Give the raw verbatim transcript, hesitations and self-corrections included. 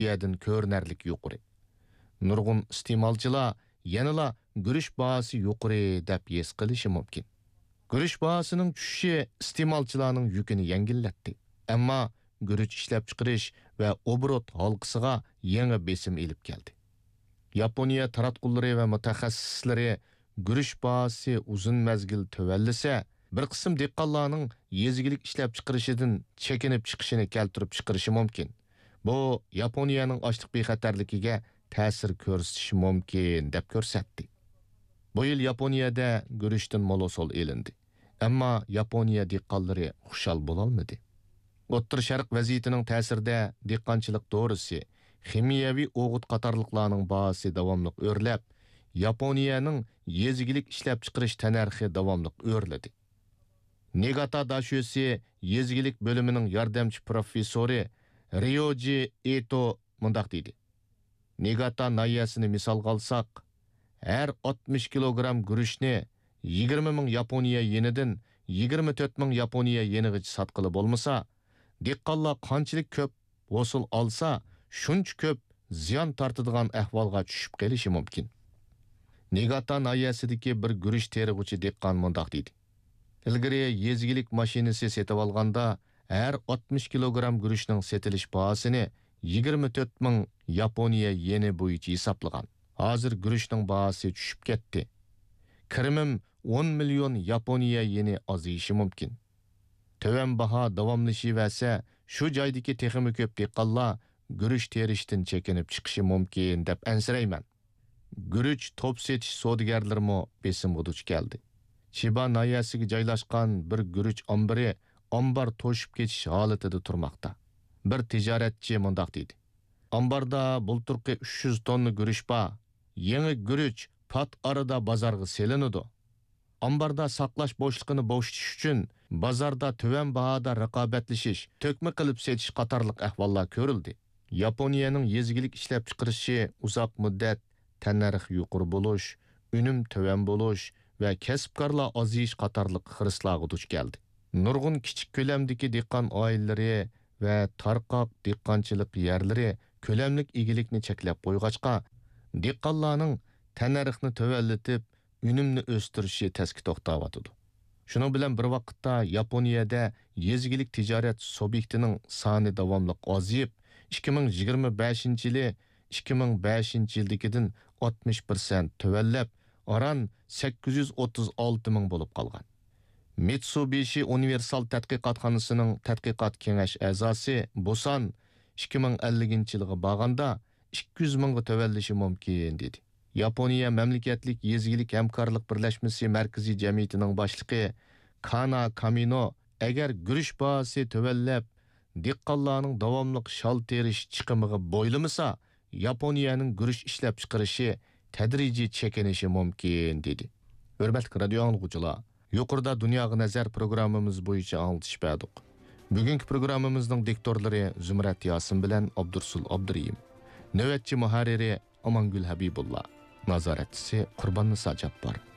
Rossiyadan ko'rinarlik yuqori. Nurg'un iste'molchilar yanala guruch bahasi yuqori deb his qilishi mumkin. Guruch bahasining tushishi iste'molchilarning yukini yengillatdi. Ammo guruch ishlab chiqarish va obrot halqisiga yangi besim elib keldi. Yaponiya taratqullari va mutaxassislari guruch bahasi uzun mazgil tövallisa, bir qism dehqonlarning yezigilik ishlab chiqarishidan chekinib chiqishini keltirib chiqarishi mumkin. Bu Yaponiyaning ochliq bexatarligiga ta'sir ko'rsatishi mumkin deb ko'rsatdi. Bu yil Yaponiyada guruchdan molosol elindi. Ammo Yaponiya dehqonlari xushal bo'la olmadi. O'rta Sharq vaziyatining ta'sirida dehqonchilik dorisi, ximiyaviy o'g'it qatorliqlarning bahasi davomli o'rlab, Yaponiyaning yezigilik ishlab chiqarish tanarxi davomli o'rladi. Niigata dashosi yezigilik bo'limining yordamchi professori Ryoji Eto mundaq deydi. Niigata nayasini misolga olsak, har oltmish kilogramm guruchni yigirma ming Yaponiya yenidan yigirma to'rt ming Yaponiya yenigacha sotqili bo'lmasa, dehqonlar qanchalik ko'p hosil olsa, shuncha ko'p ziyon tortadigan ahvolga tushib qolishi mumkin. Niigata nayasidagi bir guruch terig'uvchi dehqon mundaq deydi. Ilgari yezigilik mashinasi setib olganda har oltmish kilogramm guruchning setilish bahosini yigirma to'rt ming Yaponiya yeni bo'yicha hisoblagan. Hozir guruchning bahosi tushib ketdi. Kirimim o'n million Yaponiya yeni ozishi mumkin. Töven baho davomlashaversa, shu joydagi texmi ko'p dehqonlar guruch terishdan chekinib chiqishi mumkin deb ansirayman. Guruch top setish savdogarlarimo besimga duch keldi. Chiba nayasiga joylashgan bir guruch ombiri ombar to'shib ketish holatida turmoqda. Bir tijoratchi mundaq deydi. Ambarda bulturqi uch yuz tonna guruch bor. Yangi guruch pat arada bozorga selinadi. Ambarda saqlash bo'shliqini bo'shitish uchun bozorda töven bahoda raqobatlashish, to'kma qilib setish qatorliq ahvollar ko'rildi. Yaponiyaning yezigilik ishlab chiqarishi uzoq muddat tanarx yuqori bo'lish, unum töven bo'lish va kasbkorlar oziyish qatorliq xirislarga duch keldi. Nurg'un kichik ko'lamdagi dehqon oilalari va tarqoq dehqonchilik yerlari ko'lamlik egilikni cheklab qo'yg'achqa, dehqonlarning tanarxni tövallatib, unumni o'stirishi taski to'xtayotdi. Shuning bilan bir vaqtda Yaponiyada yezigilik tijorat subyektining soni davomli ozayib, ikki ming yigirma beshinchi yili ikki ming beshinchi yildagidan oltmish foiz tövallab, oran sakkiz yuz o'ttiz olti ming bo'lib qolgan. Mitsubishi Universal tadqiqotxonasining tadqiqot kengash a'zosi Bosan ikki ming ellinchi yilga borganda ikki yuz mingga tövallishi mumkin dedi. Yaponiya mamlakatlik yezigilik hamkorlik birlashmasi markaziy jamiyatining boshlig'i Kana Kamino agar guruch bahasi tövallab, dehqonlarning davomli shol terish chiqimiga bo'ylamasa, Yaponiyaning guruch ishlab chiqarishi tadrijiy chekinishi mumkin dedi. Hurmatli radio anglovchilar, yuqorida Dunyoga nazar programmamiz bo'yicha anglitishib berdik. Bugungi programmamizning diktorlari Zumrat Yosin bilan Abdursul Abduriyim. Navbatchi muharriri Amangul Habibullah. Nazoratchisi Qurbon Nisa Jabbor.